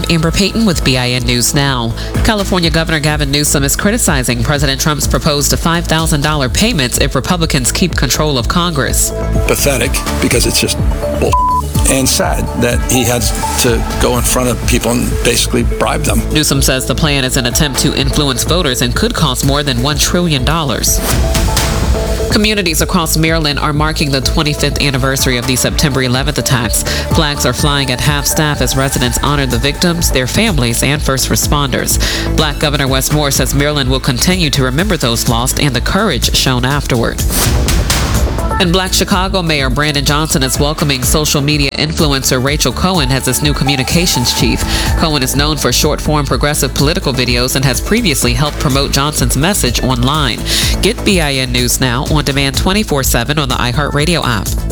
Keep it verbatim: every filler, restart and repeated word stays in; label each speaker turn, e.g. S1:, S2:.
S1: Amber Payton with B I N News Now. California Governor Gavin Newsom is criticizing President Trump's proposed five thousand dollars payments if Republicans keep control of Congress.
S2: Pathetic, because it's just bull. And sad that he had to go in front of people and basically bribe them.
S1: Newsom says the plan is an attempt to influence voters and could cost more than one trillion dollars. Communities across Maryland are marking the twenty-fifth anniversary of the September eleventh attacks. Flags are flying at half-staff as residents honor the victims, their families, and first responders. Black Governor Wes Moore says Maryland will continue to remember those lost and the courage shown afterward. And Black Chicago Mayor Brandon Johnson is welcoming social media influencer Rachel Cohen as his new communications chief. Cohen is known for short-form progressive political videos and has previously helped promote Johnson's message online. Get B I N News Now on demand twenty-four seven on the iHeartRadio app.